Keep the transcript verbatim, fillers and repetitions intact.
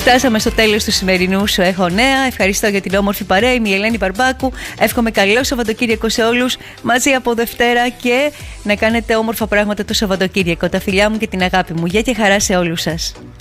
Φτάσαμε στο τέλος του σημερινού Σου Έχω Νέα. Ευχαριστώ για την όμορφη παρέα. Είμαι η Ελένη Μπαρμπάκου. Εύχομαι καλό Σαββατοκύριακο σε όλους. Μαζί από Δευτέρα και να κάνετε όμορφα πράγματα το Σαββατοκύριακο. Τα φιλιά μου και την αγάπη μου. Γεια και χαρά σε όλους σας.